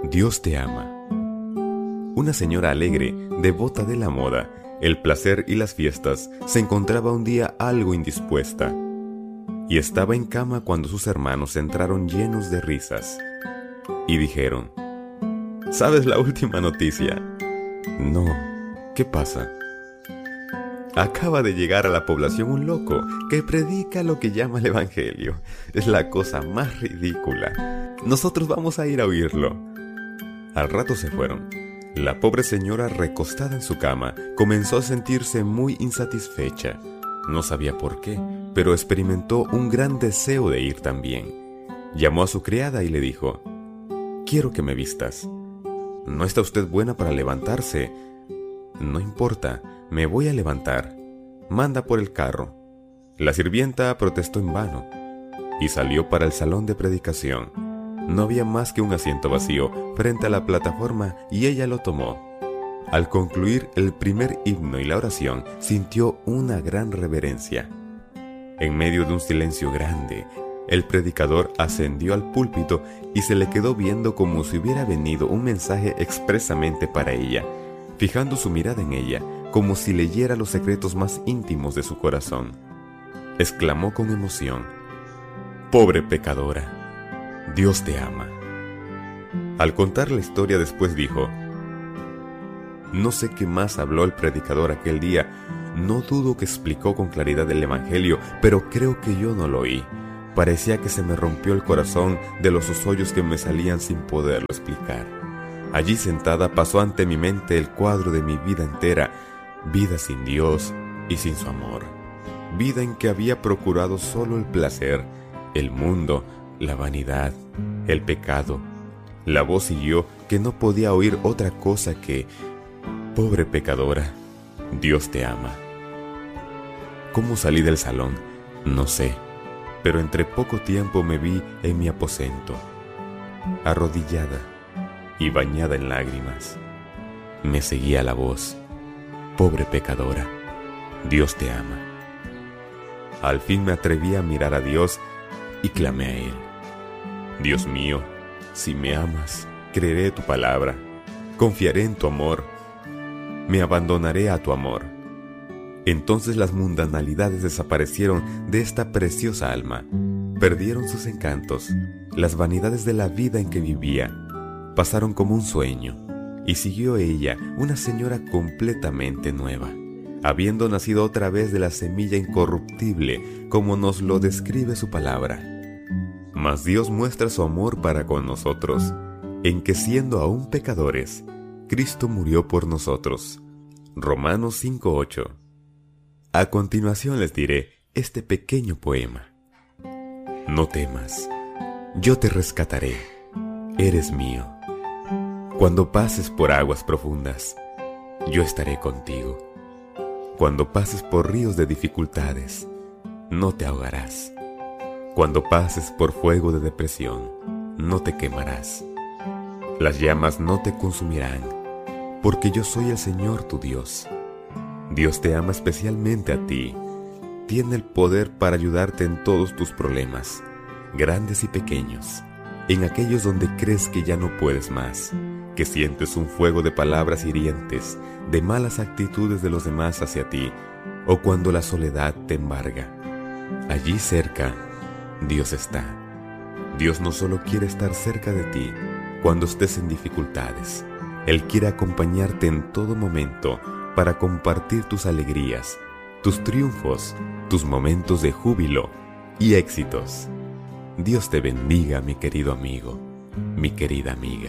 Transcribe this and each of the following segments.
Dios te ama. Una señora alegre, devota de la moda, el placer y las fiestas, se encontraba un día algo indispuesta y estaba en cama cuando sus hermanos entraron llenos de risas y dijeron: ¿Sabes la última noticia? No, ¿qué pasa? Acaba de llegar a la población un loco que predica lo que llama el Evangelio. Es la cosa más ridícula. Nosotros vamos a ir a oírlo. Al rato se fueron. La pobre señora, recostada en su cama, comenzó a sentirse muy insatisfecha. No sabía por qué, pero experimentó un gran deseo de ir también. Llamó a su criada y le dijo: «Quiero que me vistas». «¿No está usted buena para levantarse?» «No importa, me voy a levantar. Manda por el carro». La sirvienta protestó en vano y salió para el salón de predicación. No había más que un asiento vacío frente a la plataforma y ella lo tomó. Al concluir el primer himno y la oración, sintió una gran reverencia. En medio de un silencio grande, el predicador ascendió al púlpito y se le quedó viendo como si hubiera venido un mensaje expresamente para ella, fijando su mirada en ella, como si leyera los secretos más íntimos de su corazón. Exclamó con emoción: «Pobre pecadora, Dios te ama». Al contar la historia después dijo: «No sé qué más habló el predicador aquel día, no dudo que explicó con claridad el Evangelio, pero creo que yo no lo oí. Parecía que se me rompió el corazón de los hoyos que me salían sin poderlo explicar. Allí sentada pasó ante mi mente el cuadro de mi vida entera, vida sin Dios y sin su amor. Vida en que había procurado solo el placer, el mundo, la vanidad, el pecado. La voz siguió que no podía oír otra cosa que: «Pobre pecadora, Dios te ama». ¿Cómo salí del salón? No sé, pero entre poco tiempo me vi en mi aposento, arrodillada y bañada en lágrimas. Me seguía la voz: «Pobre pecadora, Dios te ama». Al fin me atreví a mirar a Dios y clamé a Él: «Dios mío, si me amas, creeré tu palabra, confiaré en tu amor, me abandonaré a tu amor». Entonces las mundanalidades desaparecieron de esta preciosa alma, perdieron sus encantos, las vanidades de la vida en que vivía pasaron como un sueño, y siguió ella una señora completamente nueva, habiendo nacido otra vez de la semilla incorruptible, como nos lo describe su palabra. Mas Dios muestra su amor para con nosotros, en que siendo aún pecadores, Cristo murió por nosotros. Romanos 5:8. A continuación les diré este pequeño poema. No temas, yo te rescataré, eres mío. Cuando pases por aguas profundas, yo estaré contigo. Cuando pases por ríos de dificultades, no te ahogarás. Cuando pases por fuego de depresión, no te quemarás. Las llamas no te consumirán, porque yo soy el Señor tu Dios. Dios te ama especialmente a ti. Tiene el poder para ayudarte en todos tus problemas, grandes y pequeños, en aquellos donde crees que ya no puedes más, que sientes un fuego de palabras hirientes, de malas actitudes de los demás hacia ti, o cuando la soledad te embarga. Allí cerca, Dios está. Dios no solo quiere estar cerca de ti cuando estés en dificultades, Él quiere acompañarte en todo momento para compartir tus alegrías, tus triunfos, tus momentos de júbilo y éxitos. Dios te bendiga, mi querido amigo, mi querida amiga.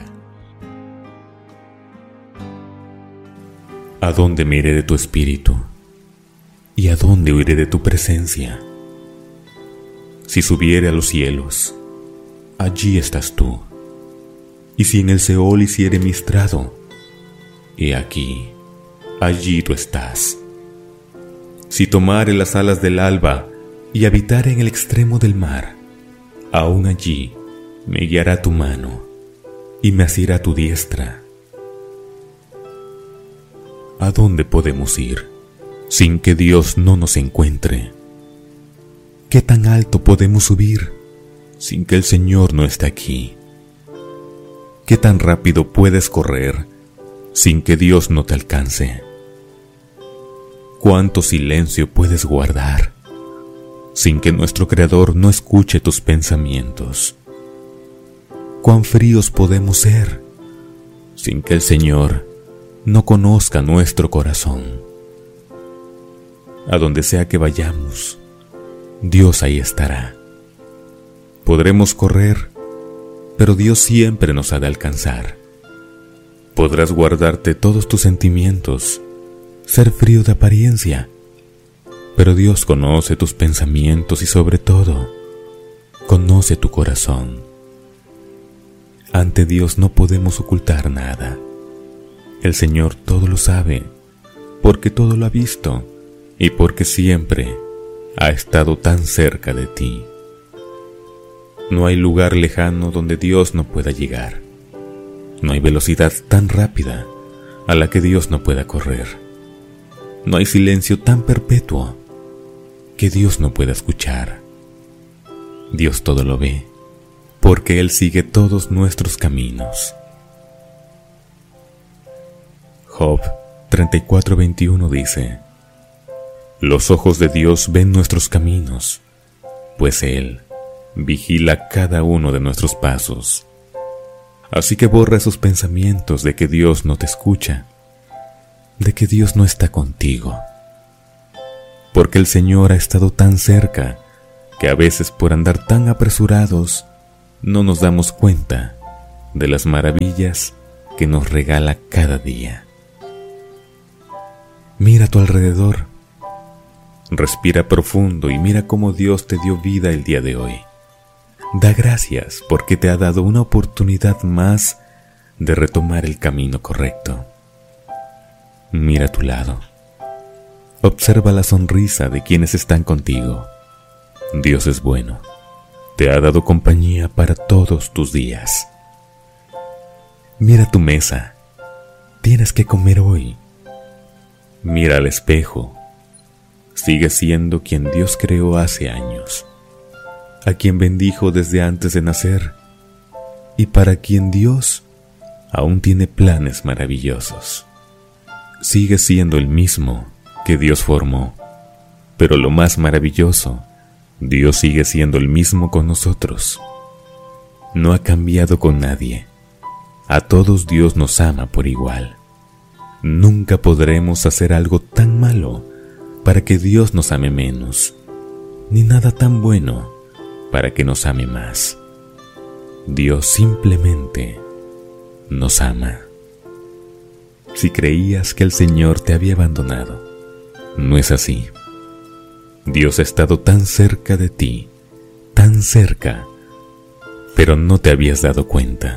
¿A dónde me iré de tu espíritu? ¿Y a dónde huiré de tu presencia? Si subiere a los cielos, allí estás tú. Y si en el Seol hiciere mi estrado, he aquí, allí tú estás. Si tomare las alas del alba y habitare en el extremo del mar, aún allí me guiará tu mano y me asirá tu diestra. ¿A dónde podemos ir sin que Dios no nos encuentre? ¿Qué tan alto podemos subir sin que el Señor no esté aquí? ¿Qué tan rápido puedes correr sin que Dios no te alcance? ¿Cuánto silencio puedes guardar sin que nuestro Creador no escuche tus pensamientos? ¿Cuán fríos podemos ser sin que el Señor no conozca nuestro corazón? A donde sea que vayamos, Dios ahí estará. Podremos correr, pero Dios siempre nos ha de alcanzar. Podrás guardarte todos tus sentimientos, ser frío de apariencia, pero Dios conoce tus pensamientos y sobre todo, conoce tu corazón. Ante Dios no podemos ocultar nada. El Señor todo lo sabe, porque todo lo ha visto y porque siempre ha estado tan cerca de ti. No hay lugar lejano donde Dios no pueda llegar. No hay velocidad tan rápida a la que Dios no pueda correr. No hay silencio tan perpetuo que Dios no pueda escuchar. Dios todo lo ve, porque Él sigue todos nuestros caminos. Job 34:21 dice: Los ojos de Dios ven nuestros caminos, pues Él vigila cada uno de nuestros pasos. Así que borra esos pensamientos de que Dios no te escucha, de que Dios no está contigo. Porque el Señor ha estado tan cerca que a veces por andar tan apresurados no nos damos cuenta de las maravillas que nos regala cada día. Mira a tu alrededor, respira profundo y mira cómo Dios te dio vida el día de hoy. Da gracias porque te ha dado una oportunidad más de retomar el camino correcto. Mira a tu lado. Observa la sonrisa de quienes están contigo. Dios es bueno. Te ha dado compañía para todos tus días. Mira tu mesa. Tienes que comer hoy. Mira al espejo. Sigue siendo quien Dios creó hace años, a quien bendijo desde antes de nacer y para quien Dios aún tiene planes maravillosos. Sigue siendo el mismo que Dios formó, pero lo más maravilloso, Dios sigue siendo el mismo con nosotros. No ha cambiado con nadie. A todos Dios nos ama por igual. Nunca podremos hacer algo tan malo para que Dios nos ame menos, ni nada tan bueno para que nos ame más. Dios simplemente nos ama. Si creías que el Señor te había abandonado, no es así. Dios ha estado tan cerca de ti, tan cerca, pero no te habías dado cuenta.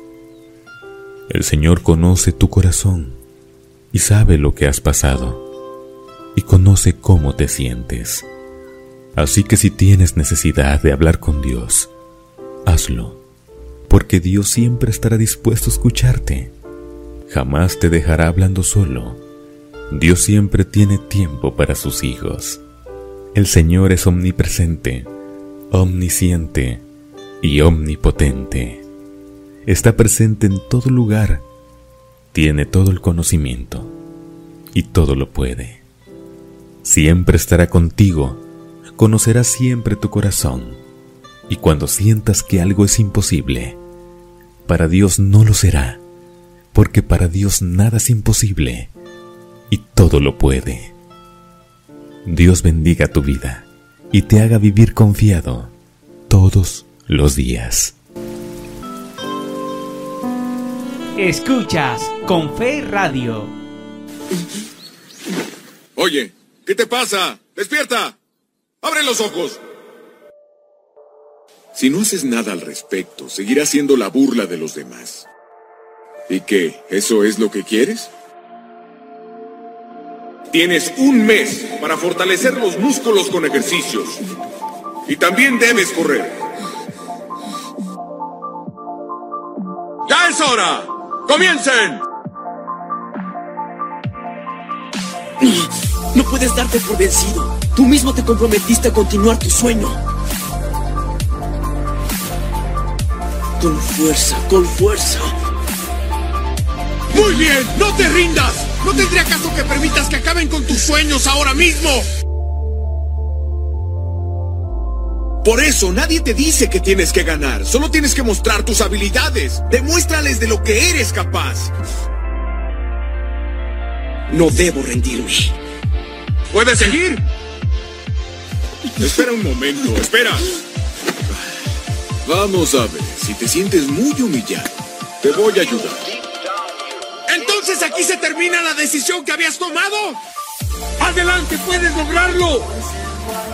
El Señor conoce tu corazón y sabe lo que has pasado y conoce cómo te sientes. Así que si tienes necesidad de hablar con Dios, hazlo, porque Dios siempre estará dispuesto a escucharte. Jamás te dejará hablando solo. Dios siempre tiene tiempo para sus hijos. El Señor es omnipresente, omnisciente y omnipotente. Está presente en todo lugar, tiene todo el conocimiento y todo lo puede. Siempre estará contigo. Conocerá siempre tu corazón, y cuando sientas que algo es imposible, para Dios no lo será, porque para Dios nada es imposible, y todo lo puede. Dios bendiga tu vida, y te haga vivir confiado todos los días. Escuchas Con Fe Radio. Oye, ¿qué te pasa? ¡Despierta! ¡Abre los ojos! Si no haces nada al respecto, seguirás siendo la burla de los demás. ¿Y qué? ¿Eso es lo que quieres? Tienes un mes para fortalecer los músculos con ejercicios. Y también debes correr. ¡Ya es hora! ¡Comiencen! No puedes darte por vencido. Tú mismo te comprometiste a continuar tu sueño. Con fuerza, con fuerza. ¡Muy bien! ¡No te rindas! ¿No tendría caso que permitas que acaben con tus sueños ahora mismo? Por eso nadie te dice que tienes que ganar. Solo tienes que mostrar tus habilidades. Demuéstrales de lo que eres capaz. No debo rendirme. ¿Puedes seguir? Espera un momento, espera. Vamos a ver, si te sientes muy humillado, te voy a ayudar. ¿Entonces aquí se termina la decisión que habías tomado? ¡Adelante, puedes lograrlo!